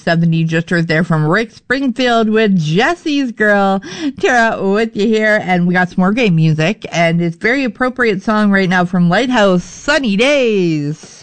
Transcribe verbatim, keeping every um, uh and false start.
seventy Jitters there from Rick Springfield with Jesse's Girl. Tara with you here, and we got some more game music, and it's very appropriate song right now from Lighthouse, Sunny Days.